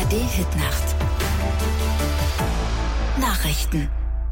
ARD-Hitnacht. Nachrichten.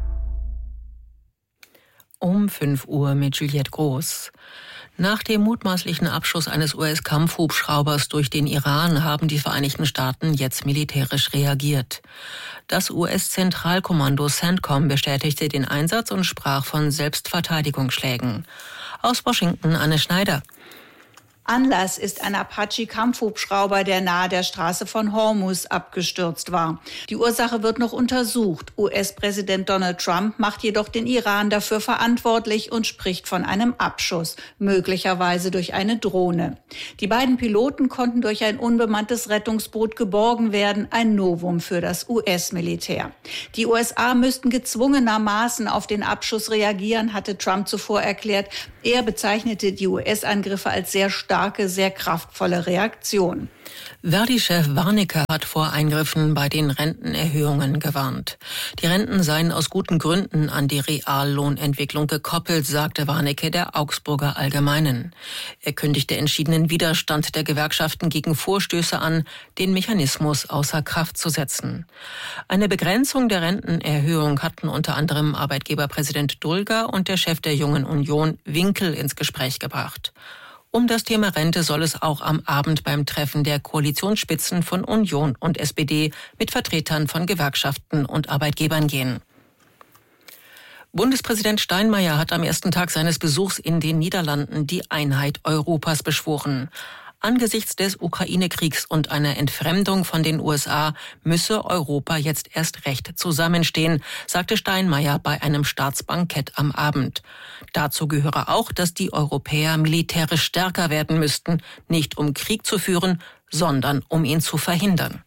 Um 5 Uhr mit Juliette Groß. Nach dem mutmaßlichen Abschuss eines US-Kampfhubschraubers durch den Iran haben die Vereinigten Staaten jetzt militärisch reagiert. Das US-Zentralkommando CENTCOM bestätigte den Einsatz und sprach von Selbstverteidigungsschlägen. Aus Washington Anne Schneider. Anlass ist ein Apache-Kampfhubschrauber, der nahe der Straße von Hormuz abgestürzt war. Die Ursache wird noch untersucht. US-Präsident Donald Trump macht jedoch den Iran dafür verantwortlich und spricht von einem Abschuss, möglicherweise durch eine Drohne. Die beiden Piloten konnten durch ein unbemanntes Rettungsboot geborgen werden, ein Novum für das US-Militär. Die USA müssten gezwungenermaßen auf den Abschuss reagieren, hatte Trump zuvor erklärt. Er bezeichnete die US-Angriffe als sehr starke, sehr kraftvolle Reaktion. Verdi-Chef Warnecke hat vor Eingriffen bei den Rentenerhöhungen gewarnt. Die Renten seien aus guten Gründen an die Reallohnentwicklung gekoppelt, sagte Warnecke der Augsburger Allgemeinen. Er kündigte entschiedenen Widerstand der Gewerkschaften gegen Vorstöße an, den Mechanismus außer Kraft zu setzen. Eine Begrenzung der Rentenerhöhung hatten unter anderem Arbeitgeberpräsident Dulger und der Chef der Jungen Union Winkel ins Gespräch gebracht. Um das Thema Rente soll es auch am Abend beim Treffen der Koalitionsspitzen von Union und SPD mit Vertretern von Gewerkschaften und Arbeitgebern gehen. Bundespräsident Steinmeier hat am ersten Tag seines Besuchs in den Niederlanden die Einheit Europas beschworen. Angesichts des Ukraine-Kriegs und einer Entfremdung von den USA müsse Europa jetzt erst recht zusammenstehen, sagte Steinmeier bei einem Staatsbankett am Abend. Dazu gehöre auch, dass die Europäer militärisch stärker werden müssten, nicht um Krieg zu führen, sondern um ihn zu verhindern.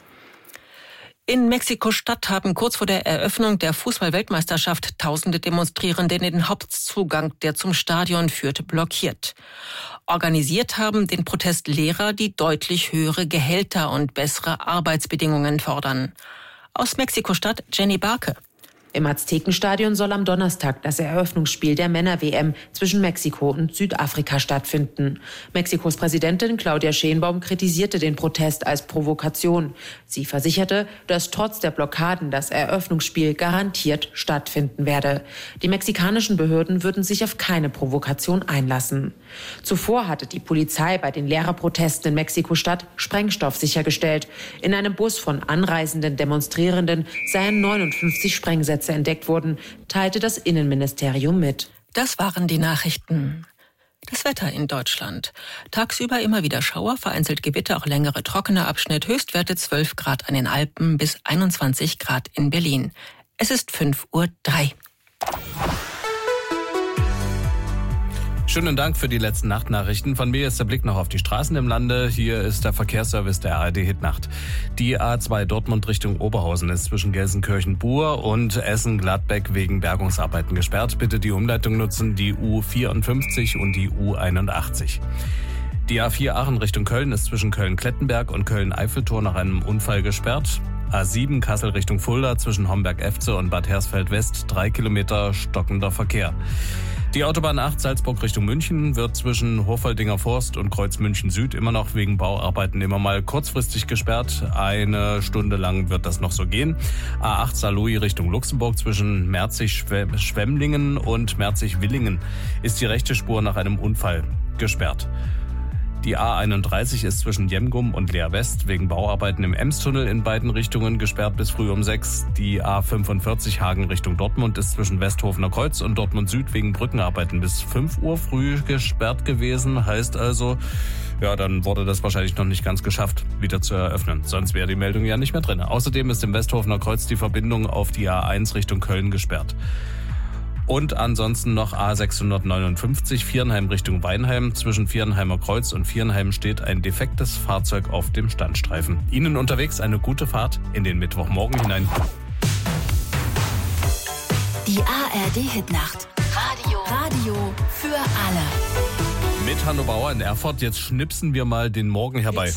In Mexiko-Stadt haben kurz vor der Eröffnung der Fußball-Weltmeisterschaft tausende Demonstrierende den Hauptzugang, der zum Stadion führt, blockiert. Organisiert haben den Protest Lehrer, die deutlich höhere Gehälter und bessere Arbeitsbedingungen fordern. Aus Mexiko-Stadt Jenny Barke. Im Aztekenstadion soll am Donnerstag das Eröffnungsspiel der Männer-WM zwischen Mexiko und Südafrika stattfinden. Mexikos Präsidentin Claudia Sheinbaum kritisierte den Protest als Provokation. Sie versicherte, dass trotz der Blockaden das Eröffnungsspiel garantiert stattfinden werde. Die mexikanischen Behörden würden sich auf keine Provokation einlassen. Zuvor hatte die Polizei bei den Lehrerprotesten in Mexiko-Stadt Sprengstoff sichergestellt. In einem Bus von anreisenden Demonstrierenden seien 59 Sprengsätze entdeckt wurden, teilte das Innenministerium mit. Das waren die Nachrichten. Das Wetter in Deutschland. Tagsüber immer wieder Schauer, vereinzelt Gewitter, auch längere trockene Abschnitt. Höchstwerte 12 Grad an den Alpen bis 21 Grad in Berlin. Es ist 5:03 Uhr. Schönen Dank für die letzten Nachtnachrichten. Von mir ist der Blick noch auf die Straßen im Lande. Hier ist der Verkehrsservice der ARD-Hitnacht. Die A2 Dortmund Richtung Oberhausen ist zwischen Gelsenkirchen-Buhr und Essen-Gladbeck wegen Bergungsarbeiten gesperrt. Bitte die Umleitung nutzen, die U54 und die U81. Die A4 Aachen Richtung Köln ist zwischen Köln-Klettenberg und Köln-Eifeltor nach einem Unfall gesperrt. A7 Kassel Richtung Fulda zwischen Homberg-Efze und Bad Hersfeld-West 3 Kilometer stockender Verkehr. Die Autobahn 8 Salzburg Richtung München wird zwischen Hofaldinger Forst und Kreuz München Süd immer noch wegen Bauarbeiten immer mal kurzfristig gesperrt. Eine Stunde lang wird das noch so gehen. A8 Saarlouis Richtung Luxemburg zwischen Merzig-Schwemmlingen und Merzig-Willingen ist die rechte Spur nach einem Unfall gesperrt. Die A31 ist zwischen Jemgum und Leer West wegen Bauarbeiten im Emstunnel in beiden Richtungen gesperrt bis früh um 6. Die A45 Hagen Richtung Dortmund ist zwischen Westhofener Kreuz und Dortmund Süd wegen Brückenarbeiten bis 5 Uhr früh gesperrt gewesen. Heißt also, ja, dann wurde das wahrscheinlich noch nicht ganz geschafft, wieder zu eröffnen. Sonst wäre die Meldung ja nicht mehr drin. Außerdem ist im Westhofener Kreuz die Verbindung auf die A1 Richtung Köln gesperrt. Und ansonsten noch A659 Viernheim Richtung Weinheim. Zwischen Viernheimer Kreuz und Viernheim steht ein defektes Fahrzeug auf dem Standstreifen. Ihnen unterwegs eine gute Fahrt in den Mittwochmorgen hinein. Die ARD-Hitnacht. Radio für alle. Mit Hanno Bauer in Erfurt. Jetzt schnipsen wir mal den Morgen herbei.